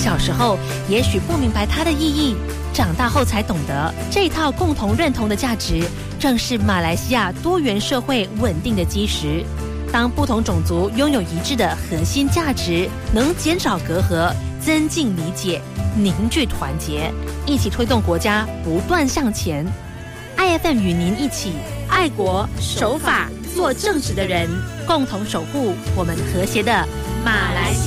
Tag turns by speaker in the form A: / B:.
A: 小时候也许不明白它的意义，长大后才懂得，这一套共同认同的价值，正是马来西亚多元社会稳定的基石。当不同种族拥有一致的核心价值，能减少隔阂，增进理解，凝聚团结，一起推动国家不断向前。IFM 与您一起爱国守法做正直的人，共同守护我们和谐的马来西亚。